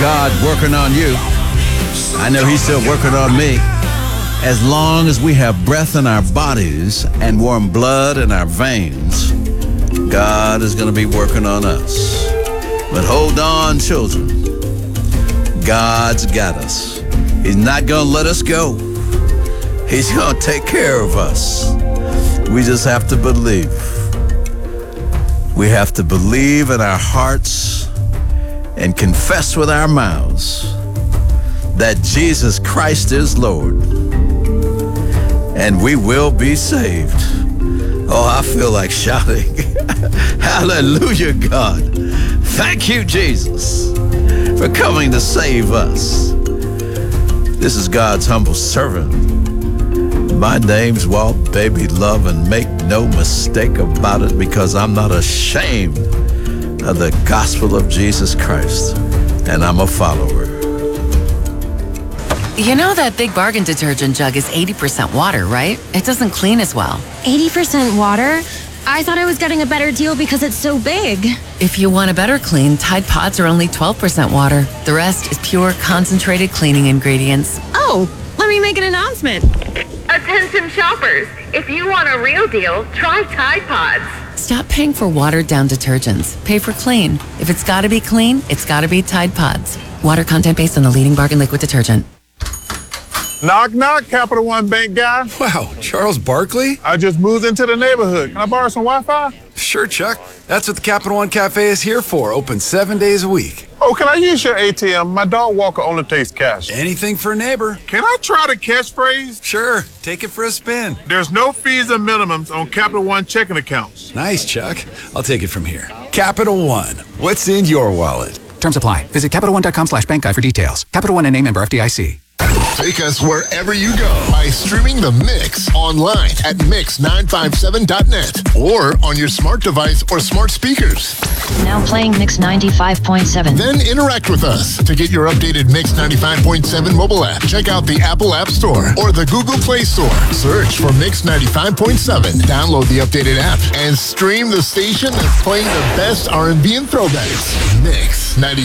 God working on you. I know he's still working on me. As long as we have breath in our bodies and warm blood in our veins, God is going to be working on us. But hold on, children. God's got us. He's not going to let us go. He's going to take care of us. We just have to believe. We have to believe in our hearts and confess with our mouths that Jesus Christ is Lord. And we will be saved. Oh, I feel like shouting. Hallelujah, God. Thank you, Jesus, for coming to save us. This is God's humble servant. My name's Walt Baby Love, and make no mistake about it, because I'm not ashamed of the gospel of Jesus Christ, and I'm a follower. You know that Big Bargain detergent jug is 80% water, right? It doesn't clean as well. 80% water? I thought I was getting a better deal because it's so big. If you want a better clean, Tide Pods are only 12% water. The rest is pure, concentrated cleaning ingredients. Oh, let me make an announcement. Attention shoppers, if you want a real deal, try Tide Pods. Stop paying for watered-down detergents. Pay for clean. If it's got to be clean, it's got to be Tide Pods. Water content based on the leading bargain liquid detergent. Knock, knock, Capital One Bank guy. Wow, Charles Barkley? I just moved into the neighborhood. Can I borrow some Wi-Fi? Sure, Chuck. That's what the Capital One Cafe is here for. Open 7 days a week. Oh, can I use your ATM? My dog Walker only takes cash. Anything for a neighbor. Can I try the catchphrase? Sure, take it for a spin. There's no fees and minimums on Capital One checking accounts. Nice, Chuck. I'll take it from here. Capital One. What's in your wallet? Terms apply. Visit CapitalOne.com/bankguide for details. Capital One NA, member FDIC. Take us wherever you go by streaming The Mix online at mix957.net or on your smart device or smart speakers. Now playing Mix 95.7. Then interact with us. To get your updated Mix 95.7 mobile app, check out the Apple App Store or the Google Play Store. Search for Mix 95.7. Download the updated app and stream the station that's playing the best R&B and throwbacks. Mix 95.